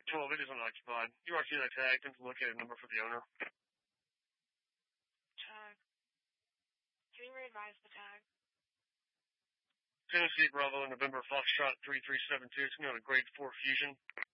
12, it is unoccupied. You are seeing that tag, attempt to locate a number for the owner. Tag. Can you re-advise the tag? Tennessee Bravo, November Foxtrot 3372. It's going to grade 4 Fusion.